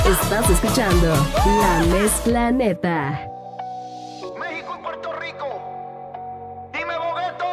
Estás escuchando La Mezcla Neta. México y Puerto Rico. Dime, Bogueto.